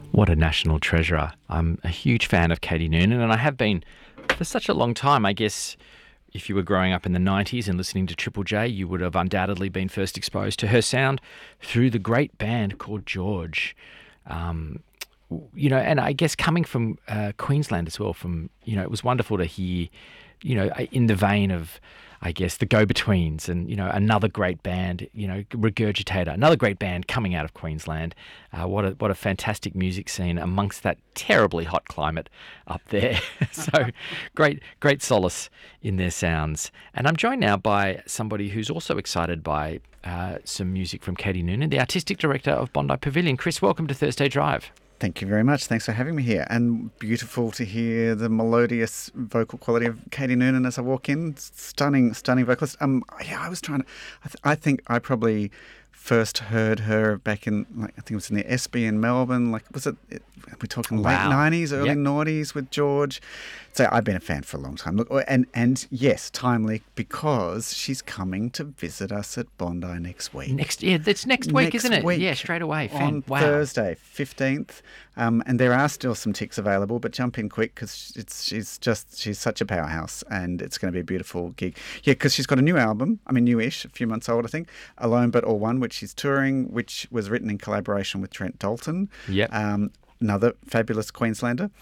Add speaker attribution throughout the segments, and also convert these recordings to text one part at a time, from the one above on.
Speaker 1: What a national treasure. I'm a huge fan of Katie Noonan, and I have been for such a long time. I guess if you were growing up in the 90s and listening to Triple J, you would have undoubtedly been first exposed to her sound through the great band called George. Um, and I guess coming from Queensland as well, it was wonderful to hear, in the vein of, I guess, the Go-Betweens and, another great band, Regurgitator, another great band coming out of Queensland. What a fantastic music scene amongst that terribly hot climate up there. So great solace in their sounds. And I'm joined now by somebody who's also excited by some music from Katie Noonan, the artistic director of Bondi Pavilion. Chris, welcome to Thursday Drive.
Speaker 2: Thank you very much. Thanks for having me here. And beautiful to hear the melodious vocal quality of Katie Noonan as I walk in. Stunning vocalist. I was trying to. I think I probably first heard her back in, I think it was in the SB in Melbourne. We're talking late 90s, early 90s with George. So I've been a fan for a long time. Look, and yes, timely, because she's coming to visit us at Bondi next week.
Speaker 1: That's next week, isn't it?
Speaker 2: Week,
Speaker 1: yeah, straight away.
Speaker 2: On Thursday, 15th. And there are still some ticks available, but jump in quick because she's such a powerhouse and it's going to be a beautiful gig. Yeah, because she's got a new album, newish, a few months old, I think, Alone But All One, which she's touring, which was written in collaboration with Trent Dalton.
Speaker 1: Yep.
Speaker 2: Another fabulous Queenslander,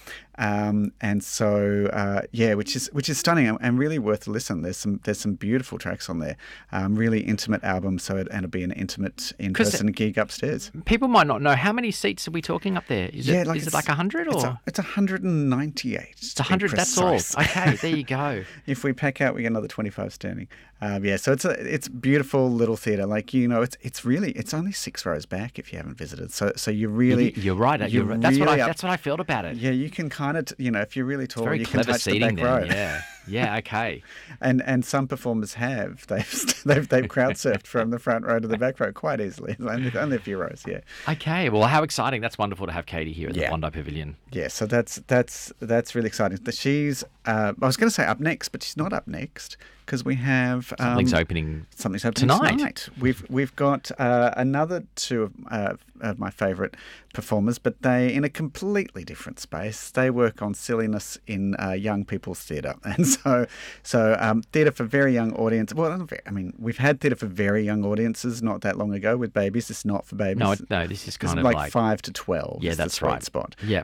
Speaker 2: which is stunning and really worth a listen. There's some beautiful tracks on there. Really intimate album, it'll be an intimate in-person gig upstairs.
Speaker 1: People might not know, how many seats are we talking up there? Is it like 100 or?
Speaker 2: It's 198.
Speaker 1: It's 100. That's all. Okay, there you go.
Speaker 2: If we pack out, we get another 25 standing. So it's a beautiful little theatre. It's only 6 rows back if you haven't visited. So you really
Speaker 1: you're right. That's what I felt about it.
Speaker 2: Yeah, you can kind of if you're really tall, you can touch the back
Speaker 1: then.
Speaker 2: row.
Speaker 1: Yeah, okay.
Speaker 2: And some performers have they've crowd surfed from the front row to the back row quite easily. It's only a few rows. Yeah.
Speaker 1: Okay. Well, how exciting! That's wonderful to have Katie here at the Bondi Pavilion.
Speaker 2: Yeah. So that's really exciting. She's I was going to say up next, but she's not up next because we have
Speaker 1: something's opening
Speaker 2: tonight. We've got another two of my favourite performers, but they in a completely different space. They work on silliness in young people's theatre, and so theatre for very young audience. Well, we've had theatre for very young audiences not that long ago with babies. This is not for babies.
Speaker 1: No, this is kind of
Speaker 2: like 5 to 12.
Speaker 1: Yeah, that's right.
Speaker 2: Spot.
Speaker 1: Yeah.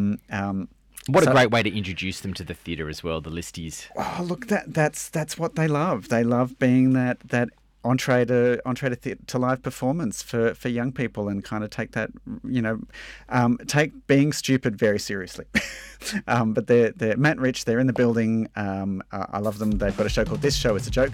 Speaker 1: What a great way to introduce them to the theatre as well, the listies.
Speaker 2: Oh, look, that's what they love. They love being that entree to live performance for young people and kind of take that, take being stupid very seriously. But they're Matt and Rich, they're in the building. I love them. They've got a show called This Show Is a Joke.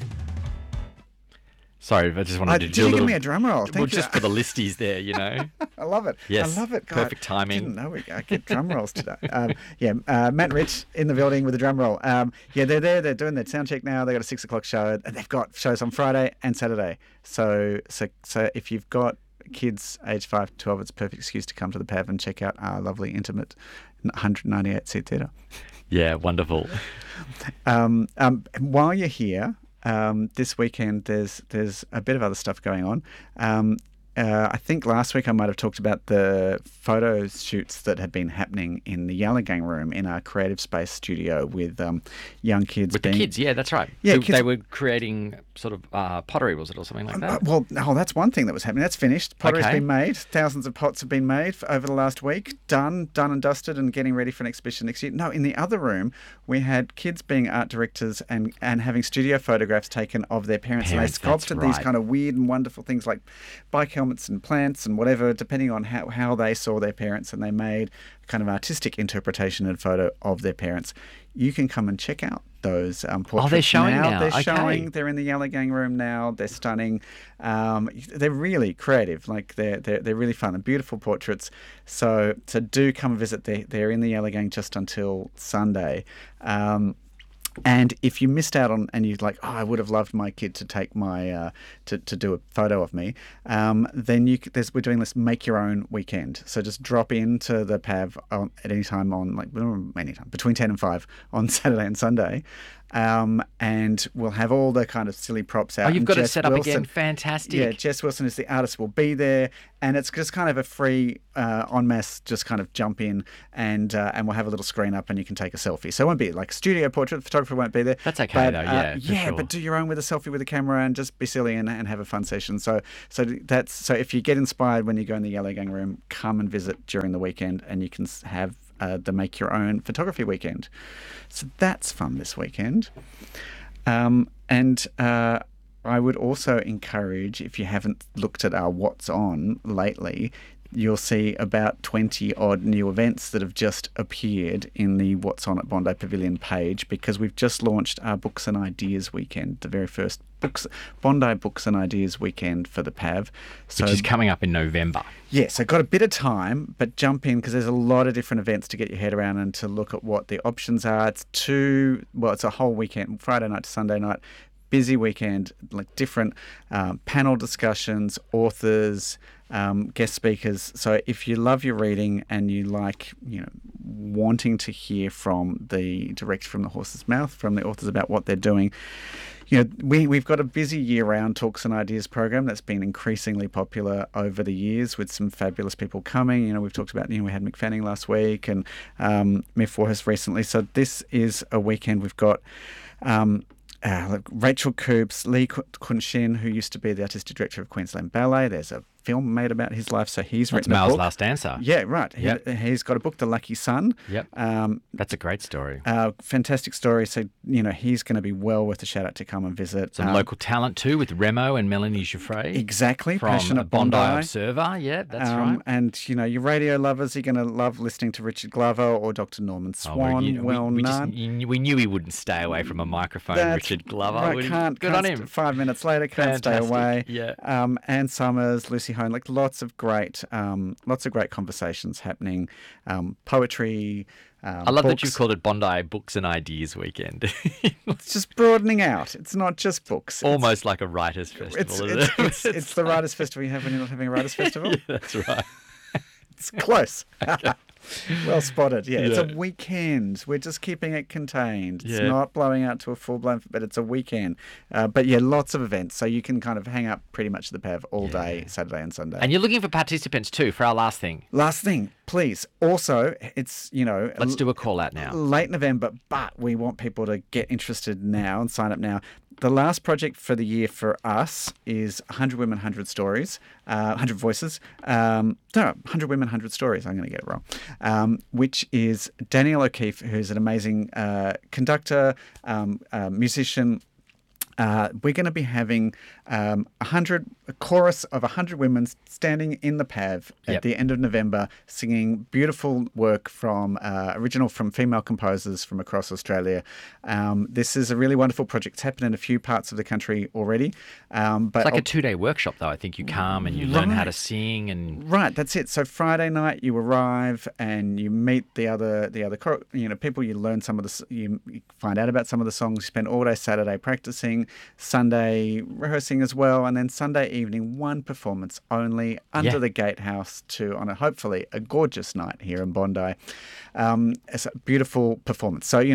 Speaker 1: Sorry, I just wanted to do a little...
Speaker 2: give me a drum roll?
Speaker 1: Just for the listies there,
Speaker 2: I love it.
Speaker 1: Yes.
Speaker 2: I love it. God,
Speaker 1: perfect timing.
Speaker 2: I didn't know I get drum rolls today. Matt and Rich in the building with a drum roll. They're there. They're doing their sound check now. They've got a 6 o'clock show. And they've got shows on Friday and Saturday. So if you've got kids aged 5 to 12, it's a perfect excuse to come to the Pav and check out our lovely, intimate 198-seat theatre.
Speaker 1: Yeah, wonderful.
Speaker 2: While you're here... this weekend, there's a bit of other stuff going on. I think last week I might have talked about the photo shoots that had been happening in the Yalligang room in our creative space studio with young kids.
Speaker 1: With the kids, yeah, that's right.
Speaker 2: Yeah,
Speaker 1: they were creating sort of pottery, was it, or something like that?
Speaker 2: That's one thing that was happening. That's finished. Pottery's been made. Thousands of pots have been made over the last week. Done and dusted and getting ready for an exhibition next year. No, in the other room, we had kids being art directors and having studio photographs taken of their parents. And they sculpted these kind of weird and wonderful things like bike helmets and plants and whatever, depending on how they saw their parents, and they made a kind of artistic interpretation and photo of their parents. You can come and check out those portraits.
Speaker 1: Oh, they're showing now.
Speaker 2: They're showing. They're in the Yalligang room now. They're stunning. They're really creative. They're really fun and beautiful portraits. So do come and visit. They're in the Yalligang just until Sunday. And if you missed out on, and you're like, I would have loved my kid to take my, to do a photo of me, then we're doing this make your own weekend. So just drop into the PAV at any time anytime, between 10 and 5 on Saturday and Sunday. And we'll have all the kind of silly props out.
Speaker 1: Oh, you've
Speaker 2: And
Speaker 1: got it
Speaker 2: Jess
Speaker 1: set up
Speaker 2: Wilson,
Speaker 1: again. Fantastic.
Speaker 2: Yeah, Jess Wilson is the artist, will be there, and it's just kind of a free en masse, just kind of jump in, and we'll have a little screen up and you can take a selfie. So it won't be like studio portrait, the photographer won't be there.
Speaker 1: That's okay, though, for sure.
Speaker 2: But do your own with a selfie with a camera and just be silly and have a fun session. So if you get inspired when you go in the Yellow Gang room, come and visit during the weekend, and you can have the Make Your Own photography weekend. So that's fun this weekend. I would also encourage, if you haven't looked at our What's On lately, you'll see about 20 odd new events that have just appeared in the What's On at Bondi Pavilion page, because we've just launched our Books and Ideas weekend, the very first Bondi Books and Ideas weekend for the PAV.
Speaker 1: Which is coming up in November.
Speaker 2: Yeah, so got a bit of time, but jump in because there's a lot of different events to get your head around and to look at what the options are. It's a whole weekend, Friday night to Sunday night. Busy weekend, like different panel discussions, authors, guest speakers. So if you love your reading and you like, wanting to hear direct from the horse's mouth, from the authors about what they're doing, we've got a busy year-round Talks and Ideas program that's been increasingly popular over the years with some fabulous people coming. We've talked about, we had Mick Fanning last week and Miff Warhurst recently. So this is a weekend we've got Rachel Coops, Lee Kunshin, who used to be the artistic director of Queensland Ballet. There's a film made about his life, so he's written a book.
Speaker 1: Mal's Last Dancer.
Speaker 2: Yeah, right.
Speaker 1: Yep.
Speaker 2: He's got a book, The Lucky Son.
Speaker 1: Yep. That's a great story.
Speaker 2: Fantastic story. So, he's going to be well worth a shout out to come and visit.
Speaker 1: Some local talent too, with Remo and Melanie Giuffre.
Speaker 2: Exactly.
Speaker 1: From
Speaker 2: Passionate
Speaker 1: Bondi Observer. Yeah, that's right.
Speaker 2: And, your radio lovers, you're going to love listening to Richard Glover or Dr. Norman Swan.
Speaker 1: We knew he wouldn't stay away from a microphone, Richard Glover.
Speaker 2: Right,
Speaker 1: Good on him.
Speaker 2: 5 minutes later, can't stay away.
Speaker 1: Yeah.
Speaker 2: Anne Summers, Lucy Hone, lots of great conversations happening. Poetry.
Speaker 1: I love
Speaker 2: books.
Speaker 1: that you've called it Bondi Books and Ideas Weekend.
Speaker 2: It's just broadening out. It's not just books.
Speaker 1: Almost like a writers' festival, isn't it?
Speaker 2: It's the writers' festival you have when you're not having a writers' festival.
Speaker 1: Yeah, that's right.
Speaker 2: It's close. Well spotted. Yeah, it's a weekend. We're just keeping it contained. It's not blowing out to a full-blown, but it's a weekend. But lots of events. So you can kind of hang up pretty much the PAV all day, Saturday and Sunday.
Speaker 1: And you're looking for participants too for our last thing.
Speaker 2: Last thing, please. Also, it's,
Speaker 1: Let's do a call out now.
Speaker 2: Late November, but we want people to get interested now and sign up now. The last project for the year for us is 100 Women, 100 Stories, 100 Voices. 100 Women, 100 Stories. I'm going to get it wrong. Which is Danielle O'Keefe, who's an amazing conductor, musician. We're going to be having a chorus of 100 women standing in the PAV at the end of November, singing beautiful work original from female composers from across Australia. This is a really wonderful project. It's happened in a few parts of the country already. But
Speaker 1: it's like a 2-day workshop, though. I think you come and you learn how to sing and
Speaker 2: right. That's it. So Friday night you arrive and you meet the other people. You learn you find out about some of the songs. You spend all day Saturday practicing. Sunday rehearsing as well, and then Sunday evening one performance only under the gatehouse on hopefully a gorgeous night here in Bondi. It's a beautiful performance. So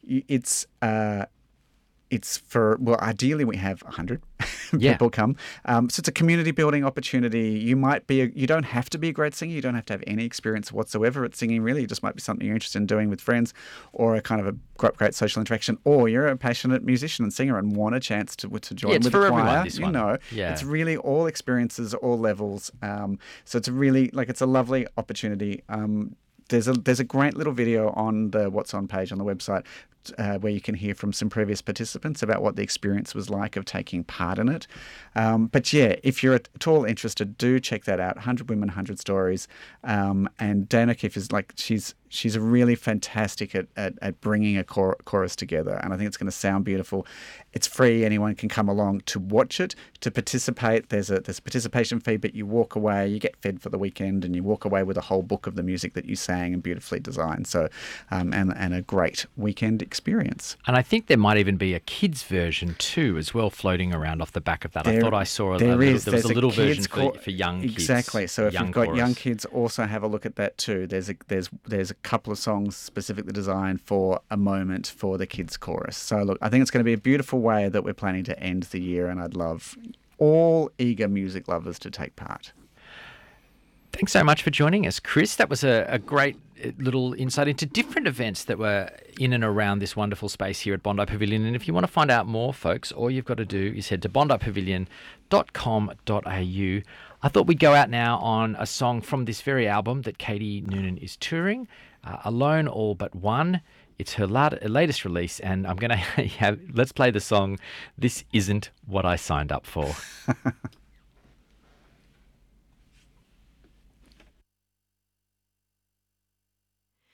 Speaker 2: it's for, ideally we have 100 people come. So it's a community building opportunity. You don't have to be a great singer. You don't have to have any experience whatsoever at singing, really. It just might be something you're interested in doing with friends or a kind of a great social interaction, or you're a passionate musician and singer and want a chance to join with the choir.
Speaker 1: Everyone, this one.
Speaker 2: It's really all experiences, all levels. So it's it's a lovely opportunity. There's a great little video on the What's On page on the website where you can hear from some previous participants about what the experience was like of taking part in it. If you're at all interested, do check that out. 100 Women, 100 Stories. And Dana O'Keefe is she's really fantastic at bringing a chorus together, and I think it's going to sound beautiful. It's free. Anyone can come along to watch it, to participate. There's a participation fee, but you walk away, you get fed for the weekend, and you walk away with a whole book of the music that you sang and beautifully designed. So, and a great weekend experience.
Speaker 1: And I think there might even be a kids version too, as well, floating around off the back of that. I thought I saw there was a little version for young kids.
Speaker 2: Exactly. So if you've got young kids, also have a look at that too. There's a couple of songs specifically designed for a moment for the kids' chorus. So look, I think it's going to be a beautiful way that we're planning to end the year, and I'd love all eager music lovers to take part.
Speaker 1: Thanks so much for joining us, Chris. That was a great little insight into different events that were in and around this wonderful space here at Bondi Pavilion. And if you want to find out more, folks, all you've got to do is head to bondipavilion.com.au. I thought we'd go out now on a song from this very album that Katie Noonan is touring, Alone All But One. It's her latest release, and I'm going to let's play the song, This Isn't What I Signed Up For.